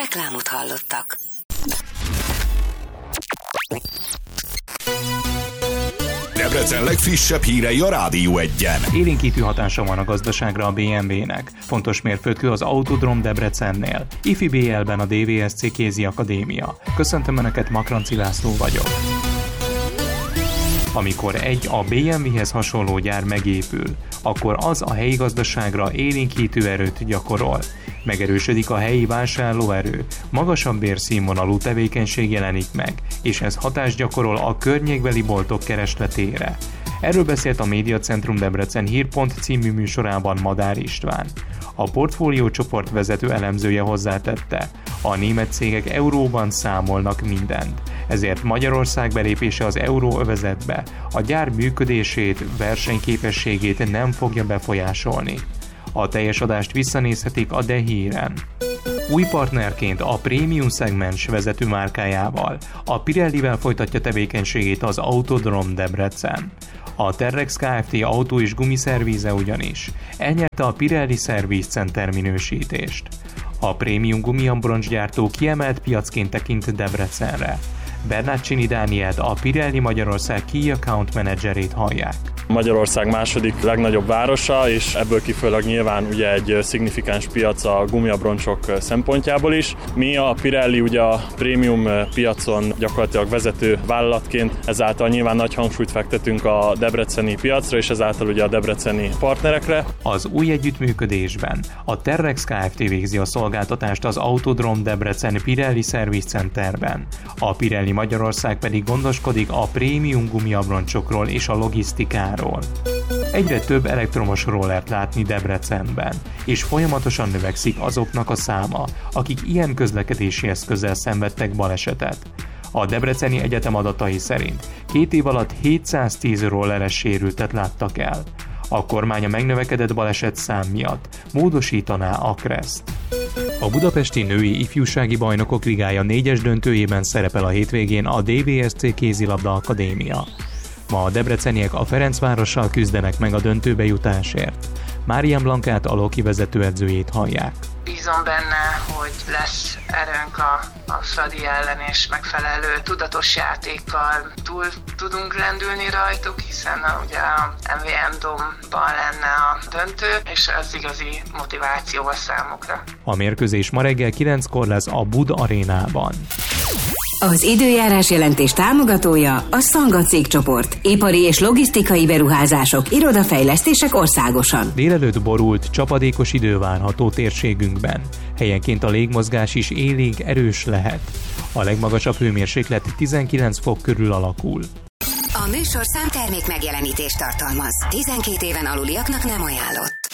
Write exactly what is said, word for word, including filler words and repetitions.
Reklámot hallottak. Debrecen legfrissebb hírei a Rádió Egyen. Élénkítő hatása van a gazdaságra a bé em vé-nek. Fontos mérföldkő az Autodrom Debrecennél. Ifi bé el-ben a dé vé es cé Kézi Akadémia. Köszöntöm Önöket, Makranci László vagyok. Amikor egy a bé em vé-hez hasonló gyár megépül, akkor az a helyi gazdaságra élénkítő erőt gyakorol. Megerősödik a helyi vásárlóerő, magasabb bérszínvonalú tevékenység jelenik meg, és ez hatást gyakorol a környékbeli boltok keresletére. Erről beszélt a Médiacentrum Debrecen Hírpont című műsorában Madár István. A portfólió csoport vezető elemzője hozzátette, a német cégek euróban számolnak mindent, ezért Magyarország belépése az euróövezetbe a gyár működését, versenyképességét nem fogja befolyásolni. A teljes adást visszanézhetik a De Híren. Új partnerként a prémium szegmens vezető márkájával, a Pirellivel folytatja tevékenységét az Autodrom Debrecen. A Terrex Kft. Autó- és gumiszervíze ugyanis elnyerte a Pirelli Service Center minősítést. A prémium gumiabroncsgyártó kiemelt piacként tekint Debrecenre. Bernardcsini Dánielt, a Pirelli Magyarország Key Account Managerét hallják. Magyarország második legnagyobb városa, és ebből kifolyólag nyilván ugye egy szignifikáns piac a gumiabroncsok szempontjából is. Mi a Pirelli ugye a prémium piacon gyakorlatilag vezető vállalatként, ezáltal nyilván nagy hangsúlyt fektetünk a debreceni piacra, és ezáltal ugye a debreceni partnerekre. Az új együttműködésben a Terrex Kft. Végzi a szolgáltatást az Autodrom Debrecen Pirelli Service Centerben. A Pirelli Magyarország pedig gondoskodik a prémium gumiabroncsokról és a logisztikáról. Egyre több elektromos rollert látni Debrecenben, és folyamatosan növekszik azoknak a száma, akik ilyen közlekedési eszközzel szenvedtek balesetet. A Debreceni Egyetem adatai szerint két év alatt hétszáztíz rolleres sérültet láttak el. A kormány a megnövekedett baleset szám miatt módosítaná a kreszt. A budapesti női ifjúsági bajnokok ligája négyes döntőjében szerepel a hétvégén a dé vé es cé Kézilabda Akadémia. Ma a debreceniek a Ferencvárossal küzdenek meg a döntőbe jutásért. Márián Blankát Aloki vezetőedzőjét hallják. Bízom benne, hogy lesz erőnk a, a Fradi ellen, és megfelelő tudatos játékkal túl tudunk lendülni rajtuk, hiszen a, ugye a em vé em Domban lenne a döntő, és az igazi motiváció a számukra. A mérkőzés ma reggel kilenckor lesz a Bud Arénában. Az időjárás jelentés támogatója a Szanga cégcsoport. Ipari és logisztikai beruházások, irodafejlesztések országosan. Délelőtt borult, csapadékos idő várható térségünkben. Helyenként a légmozgás is élénk erős lehet. A legmagasabb hőmérséklet tizenkilenc fok körül alakul. A műsor számtermék megjelenítést tartalmaz. tizenkét éven aluliaknak nem ajánlott.